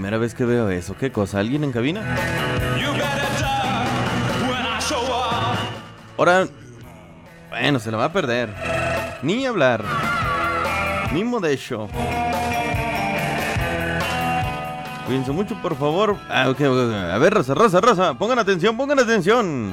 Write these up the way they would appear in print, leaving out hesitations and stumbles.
primera vez que veo eso. ¿Qué cosa? ¿Alguien en cabina? Ahora, bueno, se la va a perder. Ni hablar. Ni modesto. Cuídense mucho, por favor. Ok. A ver, raza. Pongan atención.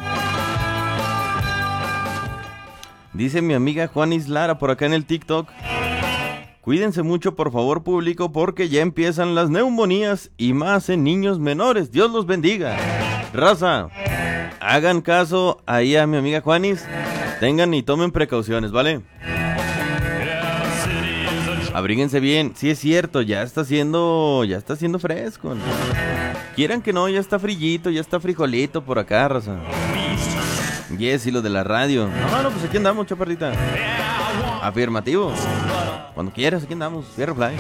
Dice mi amiga Juanis Lara por acá en el TikTok. Cuídense mucho, por favor, público, porque ya empiezan las neumonías y más en niños menores. Dios los bendiga. Raza, hagan caso ahí a mi amiga Juanis. Tengan y tomen precauciones, ¿vale? Abríguense bien. Sí es cierto, ya está haciendo fresco. Quieran que no, ya está frillito, ya está frijolito por acá, raza. Yes, y lo de la radio. No, pues aquí andamos, chaparrita. Afirmativo. Cuando quieras, aquí andamos. Fierro Fly.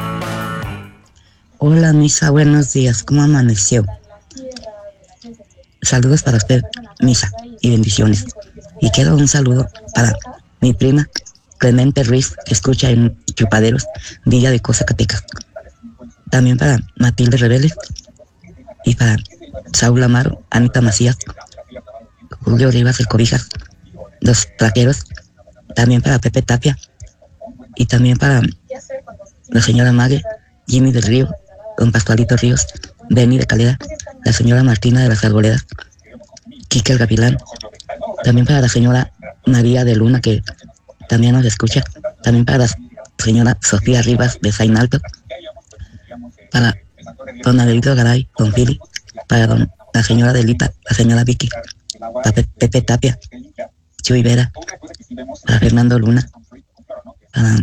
Hola, Misa, buenos días. ¿Cómo amaneció? Saludos para usted, Misa, y bendiciones. Y quiero un saludo para mi prima Clemente Ruiz, que escucha en Chupaderos, Villa de Zacatecas. También para Matilde Rebeles y para Saúl Amaro, Anita Macías, Julio Rivas, el Cobijas, los Traqueros. También para Pepe Tapia y también para la señora Mague, Jimmy del Río, don Pascualito Ríos, Benny de Calera, la señora Martina de las Arboledas, Quique el Gavilán, también para la señora María de Luna, que también nos escucha, también para la señora Sofía Rivas de Sain Alto, para don Adelito Garay, don Fili, para la señora Delita, la señora Vicky, para Pepe Tapia, Chuy Vera, para Fernando Luna, para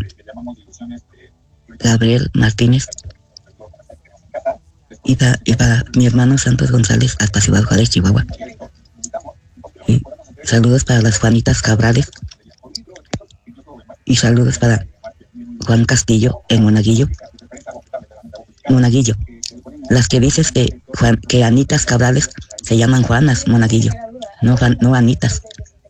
Gabriel Martínez y para mi hermano Santos González hasta Ciudad Juárez, Chihuahua. Y saludos para las Juanitas Cabrales y saludos para Juan Castillo en Monaguillo. Las que dices que Anitas Cabrales se llaman Juanas Monaguillo, no Anitas.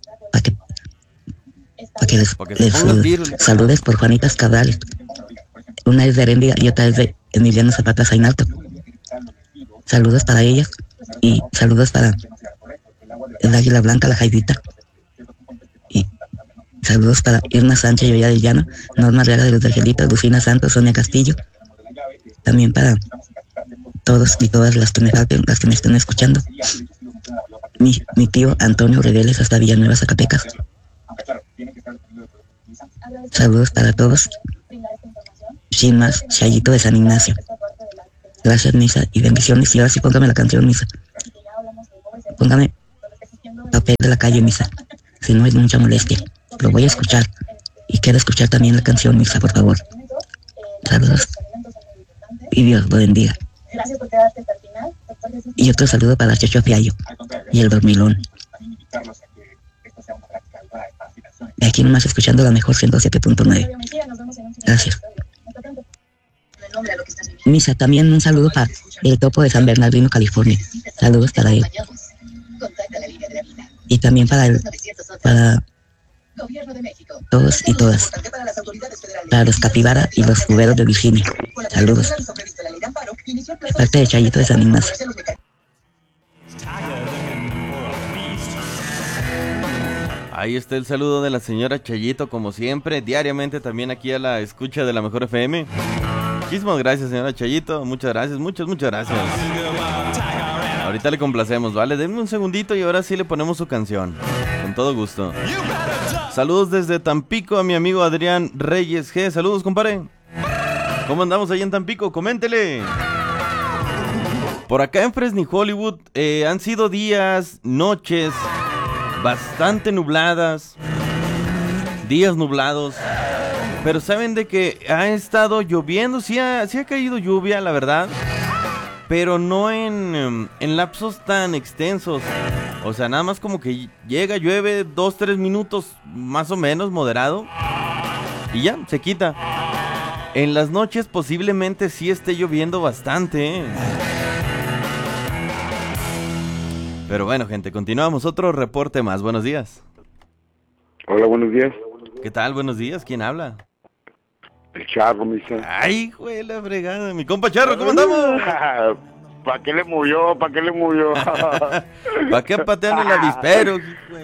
Para que les saludes por Juanitas Cabrales. Una es de Heréndida y otra es de Emiliano Zapata Sainalto. Saludos para ellas y saludos para el Águila Blanca, la Jaidita. Y saludos para Irna Sánchez y Bella del Llano, Norma Real de los Angelitos, Lucina Santos, Sonia Castillo. También para todos y todas las que me falten, las que me estén escuchando. Mi tío Antonio Reveles hasta Villanueva, Zacatecas. Saludos para todos. Sin más, Chayito de San Ignacio. Gracias, Misa, y bendiciones. Y ahora sí, póngame la canción, Misa. Póngame Papel de la Calle, Misa. Si no es mucha molestia, lo voy a escuchar. Y quiero escuchar también la canción, Misa, por favor. Saludos. Y Dios lo bendiga. Y otro saludo para Checho Fiallo y el Dormilón. Y aquí nomás escuchando la mejor 107.9. Gracias. Misa, también un saludo para el Topo de San Bernardino, California. Saludos para él. Y también para todos y todas. Para los Capibara y los Cuberos de Virginia. Saludos. De parte de Chayito de San Ignacio. Ahí está el saludo de la señora Chayito, como siempre, diariamente también aquí a la escucha de la Mejor FM. Muchísimas gracias, señora Chayito. Muchas gracias, muchas gracias. Ahorita le complacemos, ¿vale? Denme un segundito y ahora sí le ponemos su canción. Con todo gusto. Saludos desde Tampico a mi amigo Adrián Reyes G. Saludos, compadre. ¿Cómo andamos ahí en Tampico? Coméntele. Por acá en Fresney, Hollywood, han sido días, noches bastante nubladas, días nublados, pero saben de que ha estado lloviendo, sí ha caído lluvia, la verdad, pero no en lapsos tan extensos, o sea, nada más como que llega, llueve 2-3 minutos, más o menos, moderado, y ya, se quita. En las noches posiblemente sí esté lloviendo bastante, ¿eh? Pero bueno, gente, continuamos. Otro reporte más. Buenos días. Hola, buenos días. ¿Qué tal? Buenos días. ¿Quién habla? El Charro, misa. Ay, güey, la fregada. Mi compa Charro, ¿cómo andamos? ¿Para qué le movió? ¿Para qué le movió? ¿Para qué patean el avispero?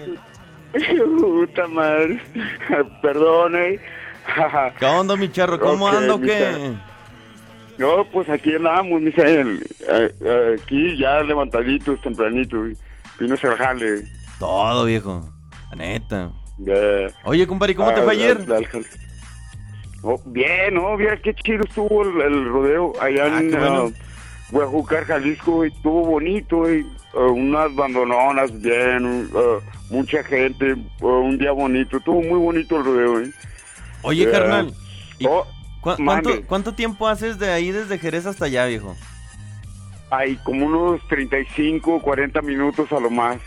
Puta madre. Perdone. ¿Qué onda, mi Charro? ¿Cómo Ok, ando, misa. qué? No, pues aquí andamos, misa. Aquí ya levantaditos, tempranitos. Vino a hacer jale. Todo, viejo. La neta. Ya. Oye, compadre, ¿cómo te fue ayer? Oh, bien, ¿no? Mira qué chido estuvo el rodeo allá en qué bueno. Huejucar, Jalisco, güey. Estuvo bonito, güey. Unas bandononas, bien, mucha gente, un día bonito. Estuvo muy bonito el rodeo, güey. Oye, carnal. ¿y mande. ¿Cuánto tiempo haces de ahí desde Jerez hasta allá, viejo? Hay como unos 35, 40 minutos a lo más.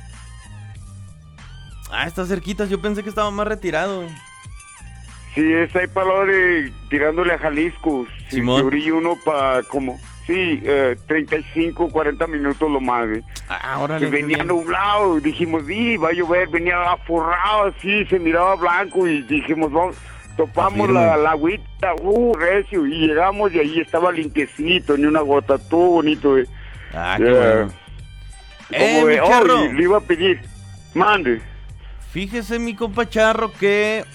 Ah, está cerquita. Yo pensé que estaba más retirado. Sí, es ahí para lo de tirándole a Jalisco. Sí, Simón. se orilla uno para como, sí, 35, 40 minutos lo más, güey. Ah, órale. Que qué venía bien. nublado, dijimos, va a llover, venía forrado así, se miraba blanco y dijimos, vamos, topamos Afirme. la agüita, recio, y llegamos y ahí estaba limpiecito, ni una gota, todo bonito, güey. Ah, qué bueno. Como mi de, Charro. le iba a pedir, mande. Fíjese, mi compa Charro, que...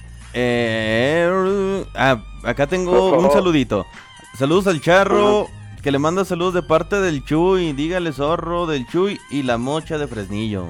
acá tengo un saludito. Saludos al Charro, que le manda saludos de parte del Chuy. Dígale zorro del Chuy y la mocha de Fresnillo.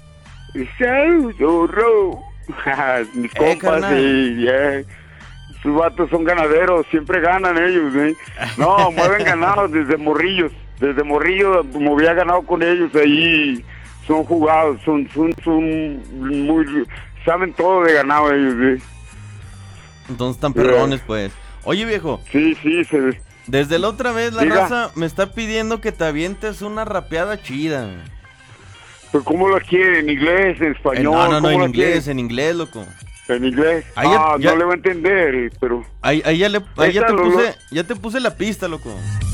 Zorro. Mis compas, carnal. sus vatos son ganaderos, siempre ganan ellos, ¿eh? No, mueven ganados desde morrillos. Desde morrillo movía ganado con ellos ahí. Son jugados, son muy... Saben todo de ganado ellos, ¿eh? Entonces están perrones, pues. Oye, viejo. Sí, Desde la otra vez la Diga. raza me está pidiendo que te avientes una rapeada chida. Pues ¿cómo la quiere? ¿En inglés? ¿En español? No, ¿Cómo en la inglés, quiere? en inglés, loco. ¿En inglés? Ahí ya- no le va a entender, pero... Ahí ya Esa ya te puse la pista, loco.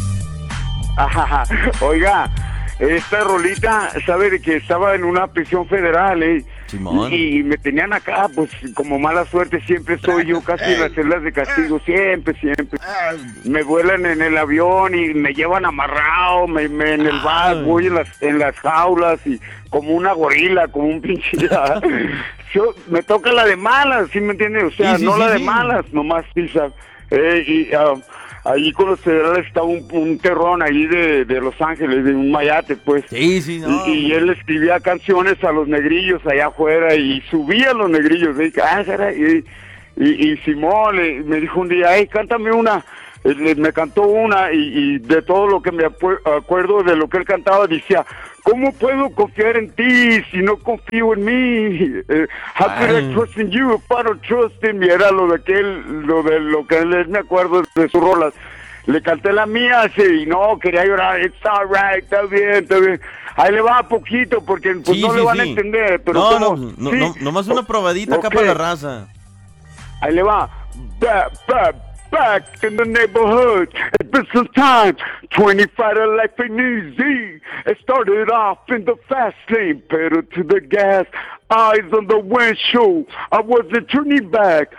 Oiga, esta rolita, sabe de que estaba en una prisión federal, Simón. y me tenían acá, pues como mala suerte siempre estoy yo casi en las celdas de castigo, siempre. Me vuelan en el avión y me llevan amarrado, en el bar, voy en las jaulas y como una gorila, como un pinche... me toca la de malas, ¿sí me entiendes? O sea, Sí, no sí, la de sí. malas, nomás pisa. Ahí con los federales estaba un terrón ahí de Los Ángeles, de un mayate, pues. Sí, no. Y él escribía canciones a los negrillos allá afuera y subía a los negrillos. Y Simón me dijo un día, cántame una. Me cantó una y de todo lo que me acuerdo de lo que él cantaba, decía, ¿cómo puedo confiar en ti si no confío en mí? How could I trust in you if I don't trust in me? Era lo de lo que él me acuerdo de sus rolas. Le canté la mía y no, quería llorar. It's alright, está bien. Ahí le va poquito porque pues no le van a entender. Pero No, nomás una probadita acá para la raza. Ahí le va. Back in the neighborhood, it's been some time. 25 to life ain't easy. It started off in the fast lane, pedal to the gas, eyes on the windshield. I wasn't turning back.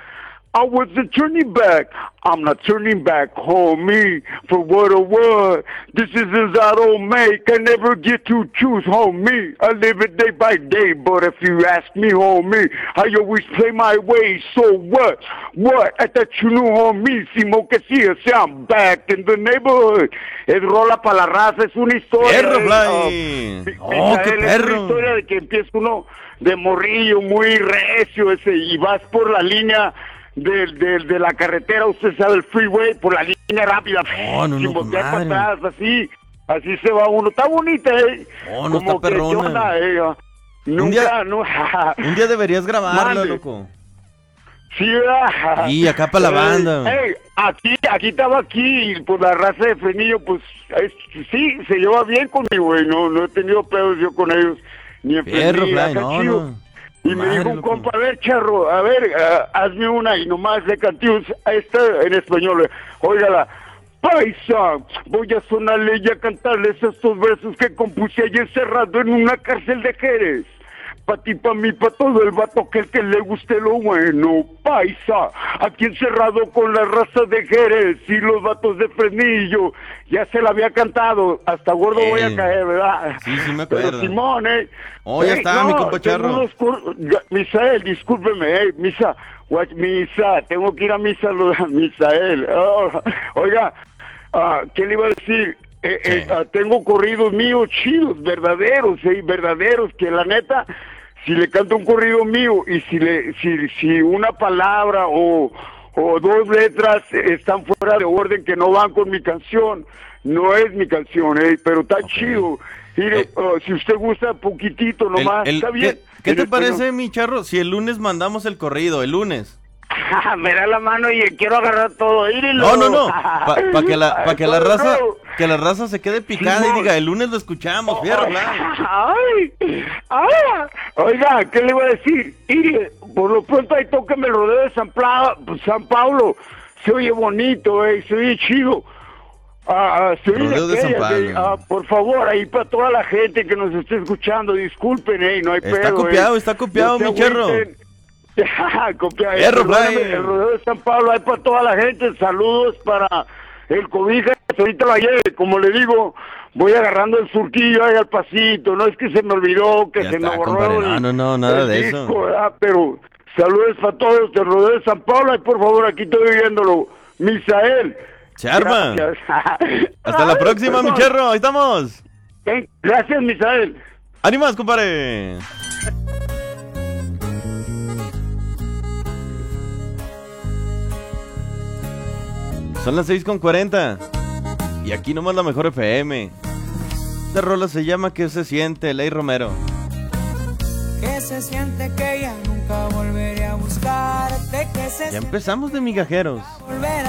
I'm not turning back, homie, for what or what. Decisions I don't make, I never get to choose, homie. I live it day by day, but if you ask me, homie, I always play my way, so what? I thought you knew, homie, Simo que sí, o sea, I'm back in the neighborhood. Es rola para la raza, es una historia. ¡Perro, Fly! ¡Qué perro! Es una historia de que empieza uno de morrillo, muy recio, y vas por la línea de la carretera, usted sabe, el freeway, por la línea rápida, sin voltear para atrás, así se va uno. Está bonita, no está perrona. Un día deberías grabarla, loco. Sí, ¿verdad? Y acá para la banda. Aquí estaba aquí, por la raza de Frenillo, pues, sí, se lleva bien conmigo, güey, no he tenido pedos yo con ellos, ni en Frenillo, no. Y me dijo un compa, a ver, Charro, hazme una, y nomás le canté esta en español, óigala. Paisa, voy a sonarle y a cantarles estos versos que compuse allí encerrado en una cárcel de Jerez. pa' ti, pa' mí, pa' todo el vato que le guste lo bueno, paisa. Aquí encerrado con la raza de Jerez y los vatos de Fresnillo. Ya se la había cantado, hasta gordo voy a caer, ¿verdad? Sí, sí me acuerdo. Pero Simón, Oh, ya está, mi compa Charro. Misael, discúlpeme, misa, tengo que ir a misa, Misael. Oiga, ¿qué le iba a decir? Tengo corridos míos chidos, verdaderos, que la neta, si le canto un corrido mío y si una palabra o dos letras están fuera de orden que no van con mi canción, no es mi canción, pero está chido. Mire, si usted gusta poquitito nomás, está bien. ¿Qué te parece, mi Charro, si el lunes mandamos el corrido, el lunes? Me da la mano y quiero agarrar todo. No. Para que la raza se quede picada y diga, el lunes lo escuchamos, fierro, Oiga, ¿qué le voy a decir? Mire, por lo pronto ahí tóqueme el rodeo de San Paulo. Se oye bonito, se oye chido. Rodeo de San Pablo. Por favor, ahí para toda la gente que nos esté escuchando, disculpen, no hay pedo. Está copiado, mi Charro. El rodeo de San Pablo, hay para toda la gente. Saludos para el Cobija, ahorita la lleve, como le digo, voy agarrando el surquillo ahí al pasito, no es que se me olvidó, que ya se está, me borró compadre. No, nada de disco, eso. ¿verdad? Pero saludos para todos del rodeo de San Pablo, y por favor, aquí estoy viéndolo, Misael. Se arma. Hasta la próxima, mi Charro, ahí estamos. Gracias, Misael. ¡Ánimos, compadre! Son las 6:40 y aquí nomás la mejor FM. Esta rola se llama ¿Qué se siente? Ley Romero. ¿Qué se siente que ya nunca volveré a buscarte? ¿Qué se Ya empezamos de migajeros. volver